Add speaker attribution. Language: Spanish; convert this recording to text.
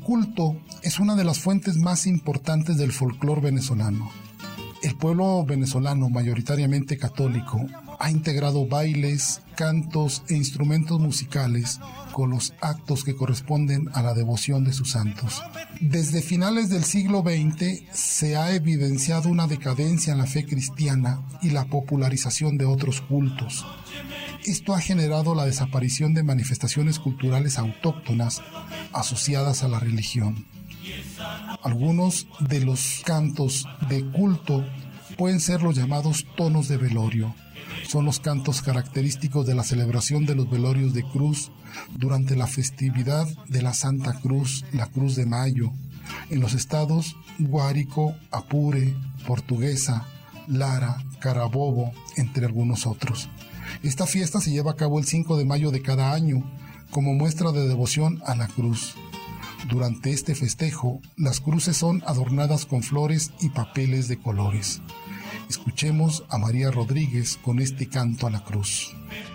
Speaker 1: culto es una de las fuentes más importantes del folclore venezolano. El pueblo venezolano, mayoritariamente católico, ha integrado bailes, cantos e instrumentos musicales con los actos que corresponden a la devoción de sus santos. Desde finales del siglo XX se ha evidenciado una decadencia en la fe cristiana y la popularización de otros cultos. Esto ha generado la desaparición de manifestaciones culturales autóctonas asociadas a la religión. Algunos de los cantos de culto pueden ser los llamados tonos de velorio. Son los cantos característicos de la celebración de los velorios de cruz durante la festividad de la Santa Cruz, la Cruz de Mayo, en los estados Guárico, Apure, Portuguesa, Lara, Carabobo, entre algunos otros. Esta fiesta se lleva a cabo el 5 de mayo de cada año como muestra de devoción a la cruz. Durante este festejo, las cruces son adornadas con flores y papeles de colores. Escuchemos a María Rodríguez con este canto a la cruz.